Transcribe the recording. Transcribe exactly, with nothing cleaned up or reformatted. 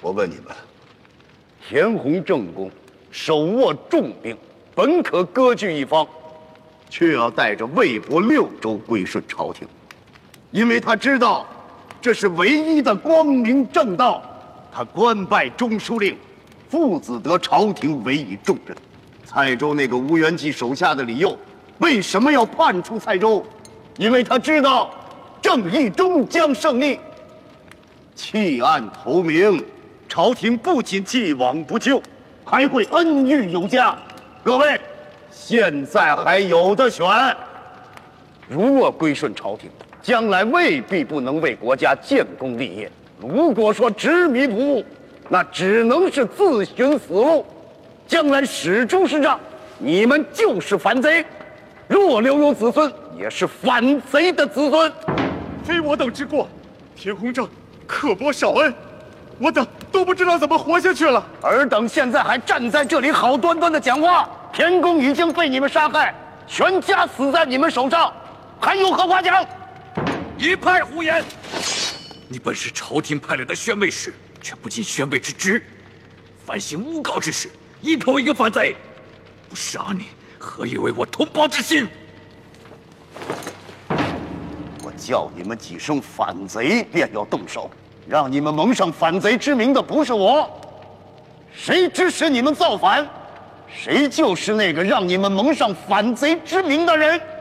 我问你们，田弘正公手握重兵，本可割据一方，却要带着魏国六州归顺朝廷，因为他知道这是唯一的光明正道。他官拜中书令，父子得朝廷委以重任。蔡州那个乌元济手下的李佑，为什么要叛出蔡州？因为他知道正义终将胜利。弃暗投明，朝廷不仅既往不咎，还会恩遇有加。各位，现在还有的选。如若归顺朝廷，将来未必不能为国家建功立业；如果说执迷不悟，那只能是自寻死路。将来史书是账，你们就是反贼。若留有子孙，也是反贼的子孙。 非我等之过，田弘正刻薄少恩，我等都不知道怎么活下去了。 尔等现在还站在这里好端端的讲话，田公已经被你们杀害，全家死在你们手上，还有何话讲？ 一派胡言！你本是朝廷派来的宣慰使，却不尽宣慰之职，反行诬告之事，一头一个反贼。不杀你，何以为我同胞之心？ 我叫你们几声反贼，便要动手，让你们蒙上反贼之名的不是我，谁指使你们造反，谁就是那个让你们蒙上反贼之名的人。